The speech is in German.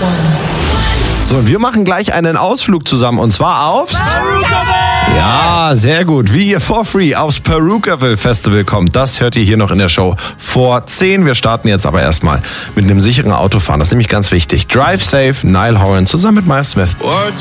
So, und wir machen gleich einen Ausflug zusammen und zwar aufs... Ja, sehr gut. Wie ihr for free aufs Perukaville Festival kommt, das hört ihr hier noch in der Show vor 10. Wir starten jetzt aber erstmal mit einem sicheren Autofahren. Das ist nämlich ganz wichtig. Drive safe, Niall Horan zusammen mit Miles Smith. What